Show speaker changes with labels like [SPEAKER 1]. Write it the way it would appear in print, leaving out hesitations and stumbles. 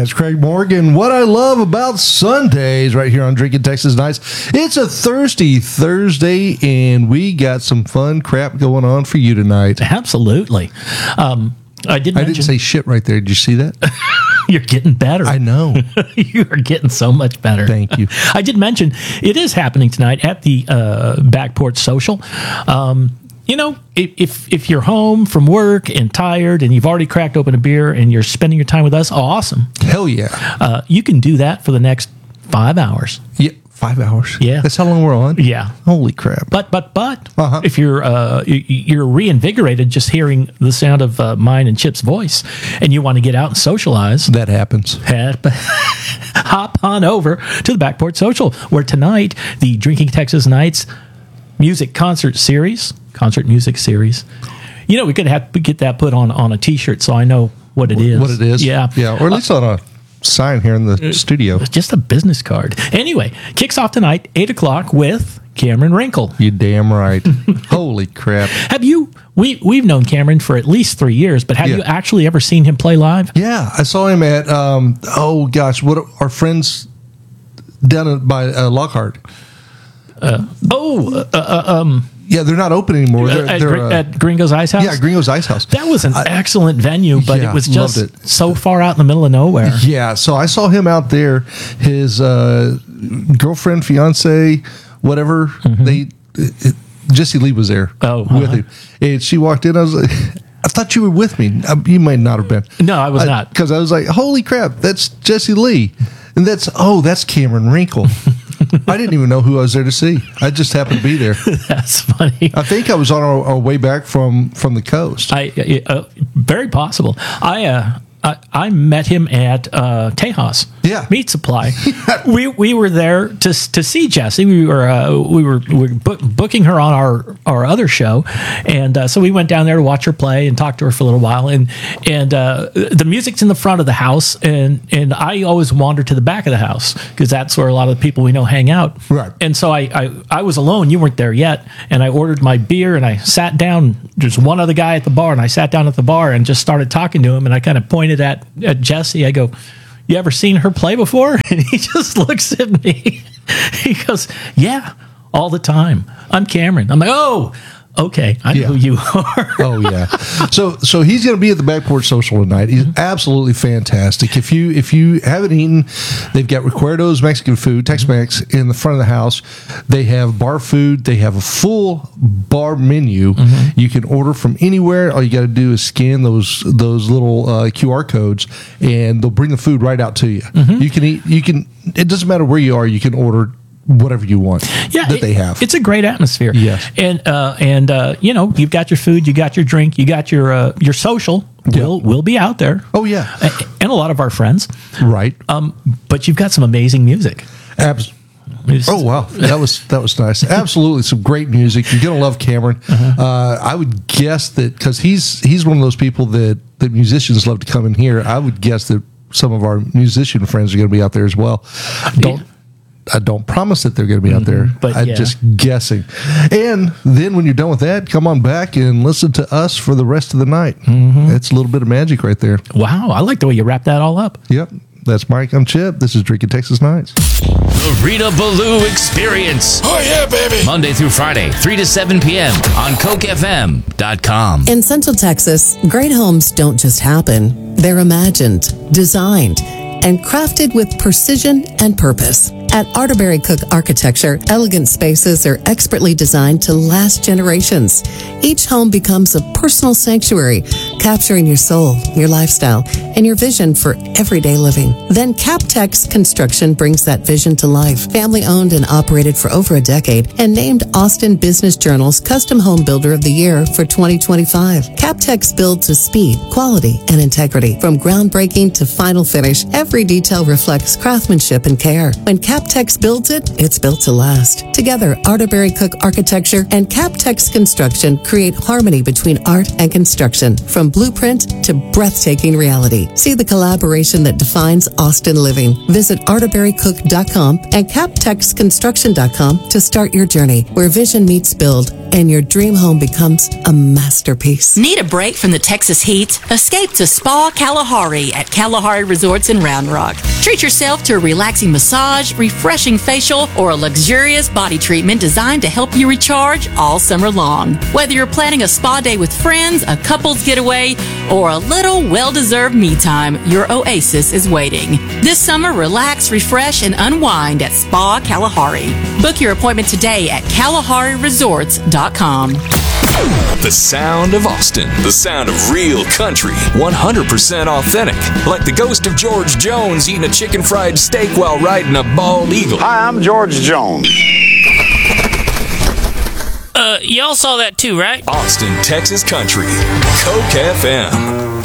[SPEAKER 1] it's Craig Morgan. What I love about Sundays right here on Drinking Texas Nights. It's a thirsty Thursday, and we got some fun crap going on for you tonight.
[SPEAKER 2] Absolutely. I didn't
[SPEAKER 1] say shit right there. Did you see that?
[SPEAKER 2] You're getting better.
[SPEAKER 1] I know.
[SPEAKER 2] You are getting so much better.
[SPEAKER 1] Thank you.
[SPEAKER 2] I did mention it is happening tonight at the Back Porch Social. If you're home from work and tired and you've already cracked open a beer and you're spending your time with us, awesome.
[SPEAKER 1] Hell yeah.
[SPEAKER 2] You can do that for the next 5 hours.
[SPEAKER 1] Yeah. 5 hours.
[SPEAKER 2] Yeah.
[SPEAKER 1] That's how long we're on?
[SPEAKER 2] Yeah.
[SPEAKER 1] Holy crap.
[SPEAKER 2] But if you're reinvigorated just hearing the sound of mine and Chip's voice and you want to get out and socialize.
[SPEAKER 1] That happens.
[SPEAKER 2] Hop on over to the Back Porch Social, where tonight the Drinking Texas Nights concert music series. We could get that put on a T-shirt so I know what it is.
[SPEAKER 1] What it is?
[SPEAKER 2] Yeah.
[SPEAKER 1] Yeah. Or at least on a sign here in the studio.
[SPEAKER 2] It's just a business card. Anyway, kicks off tonight, 8 o'clock with Cameron Wrinkle.
[SPEAKER 1] You damn right. Holy crap.
[SPEAKER 2] We've known Cameron for at least 3 years, but have you actually ever seen him play live?
[SPEAKER 1] Yeah, I saw him at, what our friends down by Lockhart. Yeah, they're not open anymore. They're
[SPEAKER 2] at Gringo's Ice House?
[SPEAKER 1] Yeah, Gringo's Ice House.
[SPEAKER 2] That was an excellent venue, but it was just so far out in the middle of nowhere.
[SPEAKER 1] Yeah, so I saw him out there. His girlfriend, fiance, whatever, Jesse Lee was there with him. And she walked in. I was like, I thought you were with me. You might not have been.
[SPEAKER 2] No, I was not.
[SPEAKER 1] Because I was like, holy crap, that's Jesse Lee. And that's Cameron Wrinkle. I didn't even know who I was there to see. I just happened to be there.
[SPEAKER 2] That's funny.
[SPEAKER 1] I think I was on our way back from the coast.
[SPEAKER 2] Very possible. I met him at Tejas Meat Supply. We were there to see Jessie. We were booking her on our other show, and so we went down there to watch her play and talk to her for a little while. And the music's in the front of the house, and I always wander to the back of the house because that's where a lot of the people we know hang out.
[SPEAKER 1] Right.
[SPEAKER 2] And so I was alone. You weren't there yet, and I ordered my beer and I sat down. There's one other guy at the bar, and I sat down at the bar and just started talking to him, and I kind of pointed at Jesse. I go, you ever seen her play before? And he just looks at me. He goes, yeah, all the time. I'm Cameron. I'm like, oh, okay, I know who you are.
[SPEAKER 1] Oh yeah. So he's going to be at the Back Porch Social tonight. He's absolutely fantastic. If you haven't eaten, they've got Recuerdo's Mexican food, Tex-Mex, in the front of the house. They have bar food. They have a full bar menu. Mm-hmm. You can order from anywhere. All you got to do is scan those little QR codes, and they'll bring the food right out to you. Mm-hmm. You can eat. You can. It doesn't matter where you are. You can order whatever you want they have. It's
[SPEAKER 2] a great atmosphere.
[SPEAKER 1] Yes.
[SPEAKER 2] And you've got your food, you got your drink, you got your social. We'll be out there.
[SPEAKER 1] Oh yeah.
[SPEAKER 2] And a lot of our friends.
[SPEAKER 1] Right.
[SPEAKER 2] But you've got some amazing music.
[SPEAKER 1] Oh wow, that was nice. Absolutely, some great music. You're gonna love Cameron. Uh-huh. I would guess that because he's one of those people that musicians love to come in here. I would guess that some of our musician friends are going to be out there as well. I don't promise that they're going to be out there, but I'm just guessing. And then when you're done with that, come on back and listen to us for the rest of the night. Mm-hmm. It's a little bit of magic right there.
[SPEAKER 2] Wow, I like the way you wrap that all up.
[SPEAKER 1] Yep. That's Mike. I'm Chip. This is Drinking Texas Nights.
[SPEAKER 3] The Rita Ballou Experience.
[SPEAKER 4] Oh, yeah, baby.
[SPEAKER 3] Monday through Friday, 3 to 7 p.m. on CokeFM.com.
[SPEAKER 5] In Central Texas, great homes don't just happen. They're imagined, designed, and crafted with precision and purpose. At Arterberry Cook Architecture, elegant spaces are expertly designed to last generations. Each home becomes a personal sanctuary, capturing your soul, your lifestyle, and your vision for everyday living. Then CapTex Construction brings that vision to life. Family owned and operated for over a decade and named Austin Business Journal's Custom Home Builder of the Year for 2025. CapTex builds with speed, quality, and integrity. From groundbreaking to final finish, every detail reflects craftsmanship and care. When CapTex Captex builds it, it's built to last. Together, Arterberry Cook Architecture and Captex Construction create harmony between art and construction, from blueprint to breathtaking reality. See the collaboration that defines Austin living. Visit arterberrycook.com and captexconstruction.com to start your journey, where vision meets build and your dream home becomes a masterpiece.
[SPEAKER 4] Need a break from the Texas heat? Escape to Spa Kalahari at Kalahari Resorts in Round Rock. Treat yourself to a relaxing massage, refreshing facial, or a luxurious body treatment designed to help you recharge all summer long. Whether you're planning a spa day with friends, a couple's getaway, or a little well-deserved me time, your oasis is waiting. This summer, relax, refresh, and unwind at Spa Kalahari. Book your appointment today at KalahariResorts.com.
[SPEAKER 6] The sound of Austin. The sound of real country. 100% authentic. Like the ghost of George Jones eating a chicken fried steak while riding a bald eagle.
[SPEAKER 7] Hi, I'm George Jones.
[SPEAKER 8] Y'all saw that too, right?
[SPEAKER 6] Austin, Texas country. Coke FM.